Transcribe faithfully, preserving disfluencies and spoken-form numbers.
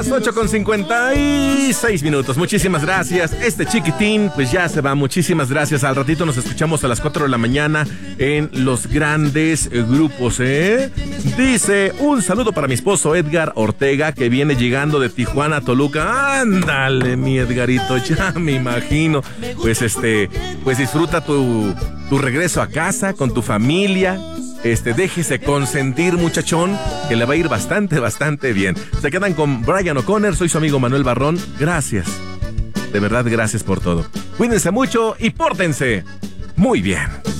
las ocho con cincuenta y seis minutos. Muchísimas gracias. Este chiquitín, pues ya se va. Muchísimas gracias. Al ratito nos escuchamos a las cuatro de la mañana en los grandes grupos, ¿eh? Dice, un saludo para mi esposo Edgar Ortega, que viene llegando de Tijuana a Toluca. Ándale, mi Edgarito, ya me imagino. Pues este, pues disfruta tu, tu regreso a casa con tu familia. Este, déjese consentir, muchachón, que le va a ir bastante, bastante bien. Se quedan con Brian O'Connor, soy su amigo Manuel Barrón. Gracias. De verdad, gracias por todo. Cuídense mucho y pórtense muy bien.